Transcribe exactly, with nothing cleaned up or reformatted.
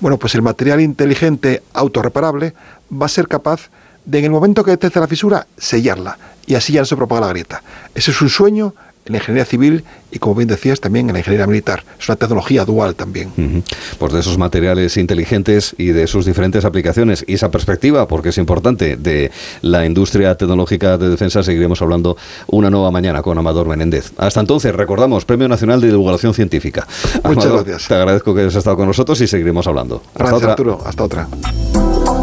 Bueno, pues el material inteligente autorreparable va a ser capaz de, en el momento que detecte la fisura, sellarla, y así ya no se propaga la grieta. Ese es un sueño en la ingeniería civil y, como bien decías, también en la ingeniería militar. Es una tecnología dual también. Uh-huh. Pues de esos materiales inteligentes y de sus diferentes aplicaciones y esa perspectiva, porque es importante, de la industria tecnológica de defensa, seguiremos hablando una nueva mañana con Amador Menéndez. Hasta entonces, recordamos, Premio Nacional de Divulgación Científica. Muchas Amador, gracias. Te agradezco que hayas estado con nosotros y seguiremos hablando. Gracias, hasta otra. Arturo. Hasta otra.